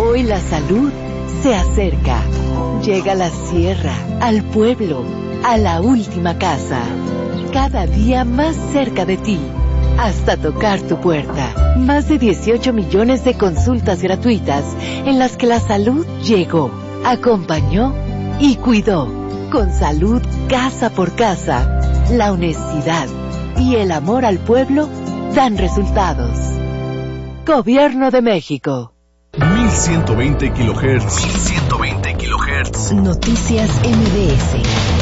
Hoy la salud se acerca. Llega a la sierra, al pueblo, a la última casa. Cada día más cerca de ti, hasta tocar tu puerta. Más de 18 millones de consultas gratuitas en las que la salud llegó, acompañó y cuidó. Con salud casa por casa, la honestidad y el amor al pueblo dan resultados. Gobierno de México. 1120 kHz. 1120 kHz. Noticias MBS.